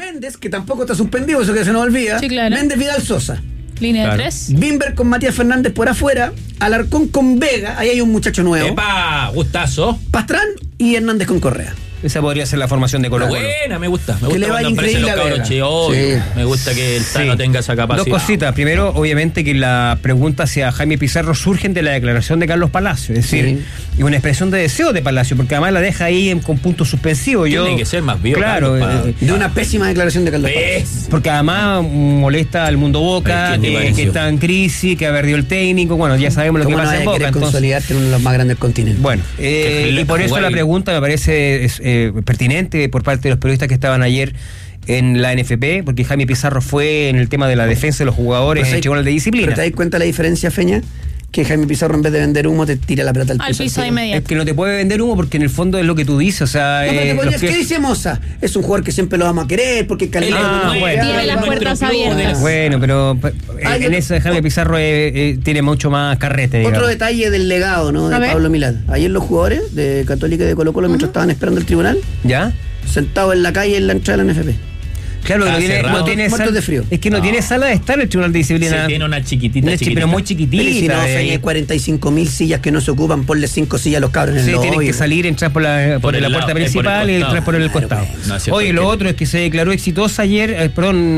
Méndez, que tampoco está suspendido, eso que se nos olvida. Sí, claro. Méndez, Vidal, Sosa. Línea de 3. Bimber con Matías Fernández por afuera. Alarcón con Vega. Ahí hay un muchacho nuevo. ¡Epa! Gustazo. Pastrán y Hernández con Correa. Esa podría ser la formación de Colo-Colo. Buena, me gusta. Me Que gusta le vaya cuando aparecen los increíble a cabros Vega. chicos. Obvio. Sí. Me gusta que el Tano tenga esa capacidad. Dos cositas. Primero, obviamente que la pregunta hacia Jaime Pizarro surgen de la declaración de Carlos Palacio. Es decir, y una expresión de deseo de Palacio, porque además la deja ahí con punto suspensivo. Tiene que ser más vivo. Claro. De una pésima declaración de Carlos Palacio. Porque además molesta al mundo Boca, que está en crisis, que ha perdido el técnico. Bueno, ya sabemos lo que pasa en Boca. Consolidarte en uno de los más grandes continentes. Bueno, y por eso la pregunta me parece pertinente por parte de los periodistas que estaban ayer en la NFP, porque Jaime Pizarro fue en el tema de la defensa de los jugadores en el tribunal de disciplina. ¿Pero te das cuenta la diferencia, Feña? Que Jaime Pizarro, en vez de vender humo, te tira la pelota al piso inmediato. Es que no te puede vender humo porque en el fondo es lo que tú dices. O sea, ¿qué dice Moza? Es un jugador que siempre lo vamos a querer porque tiene las puertas abiertas. Bueno, pero en eso Jaime Pizarro tiene mucho más carrete. Digamos. Otro detalle del legado, ¿no? De Pablo Milad. Ayer los jugadores de Católica y de Colo-Colo, mientras estaban esperando el tribunal, ¿ya? Sentados en la calle en la entrada de la NFP. Claro, no tiene muertos de frío. Es que no tiene sala de estar el tribunal de disciplina. Sí, tiene una chiquitita. Pero muy chiquitita. Pero si no, hay 45.000 sillas que no se ocupan, ponle 5 sillas a los cabros en el tienen que salir, entrar por la puerta principal y entrar por el costado. Oye, lo otro es que se declaró exitosa ayer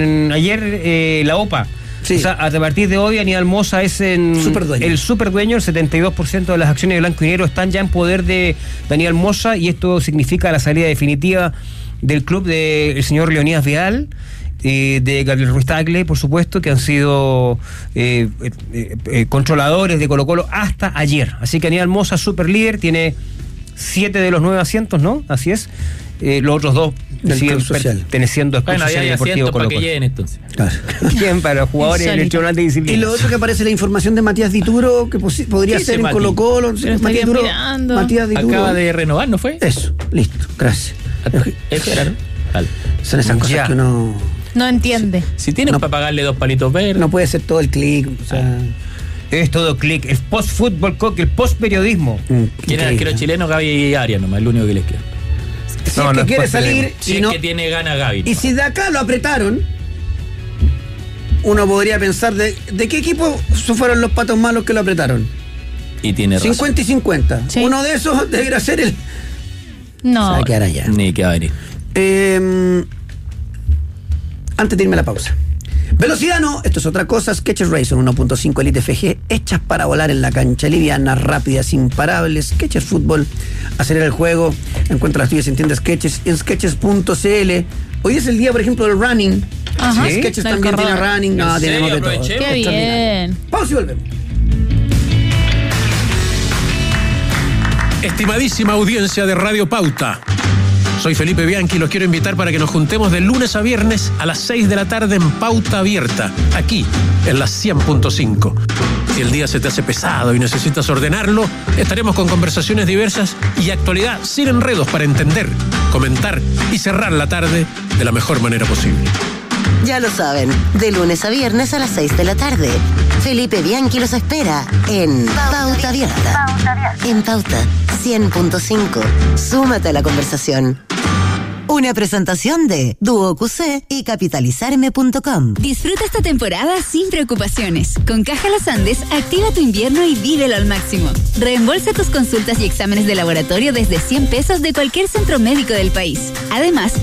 la OPA. Sí. O sea, a partir de hoy Aníbal Moza es el superdueño, el 72% de las acciones de Blanco y Negro están ya en poder de Aníbal Moza, y esto significa la salida definitiva del club del señor Leonidas Vidal, de Gabriel Ruiz Tagle, por supuesto, que han sido controladores de Colo-Colo hasta ayer. Así que Aníbal Moza, super líder, tiene 7 de los 9 asientos, ¿no? Así es. Los otros 2 siguen perteneciendo al Club Social y Deportivo Colo-Colo. Para que lleguen entonces. Claro. Bien, para los jugadores del tribunal de disciplina. Y lo otro que aparece la información de Matías Dituro, que podría ser en Colo-Colo. Matías Dituro acaba de renovar, ¿no fue? Eso, listo, gracias. Eso era, ¿no? Vale. Son esas cosas que uno no entiende. Si tienes para pagarle 2 palitos verdes. No puede ser todo el clic, o sea. Es todo clic, el post-fútbol, el post-periodismo. ¿Quién es el arquero chileno? Gaby Arias nomás, el único que les queda. Si es que quiere salir. Si es que tiene ganas Gaby. Y si de acá lo apretaron, uno podría pensar de qué equipo fueron los patos malos que lo apretaron. Y tiene razón. 50 y 50. Sí. Uno de esos debería ser el. No. Se va a quedar allá. Ni que va a venir. Antes de irme a la pausa. Velocidad no, esto es otra cosa. Skechers Racer 1.5 Elite FG, hechas para volar en la cancha, livianas, rápidas, imparables. Skechers Fútbol, acelera el juego. Encuentra las tuyas en tiendas Skechers y en Skechers.cl. Hoy es el día, por ejemplo, del running. Ajá. ¿Sí? Skechers también tiene running. No, tenemos de todo. Qué bien. Pausa y volvemos. Estimadísima audiencia de Radio Pauta, soy Felipe Bianchi y los quiero invitar para que nos juntemos de lunes a viernes a las 6 de la tarde en Pauta Abierta, aquí en la 100.5. Si el día se te hace pesado y necesitas ordenarlo, estaremos con conversaciones diversas y actualidad sin enredos para entender, comentar y cerrar la tarde de la mejor manera posible. Ya lo saben, de lunes a viernes a las 6 de la tarde. Felipe Bianchi los espera en Pauta Abierta. En Pauta 100.5. Súmate a la conversación. Una presentación de Duo QC y capitalizarme.com. Disfruta esta temporada sin preocupaciones. Con Caja Los Andes, activa tu invierno y vívelo al máximo. Reembolsa tus consultas y exámenes de laboratorio desde 100 pesos de cualquier centro médico del país. Además,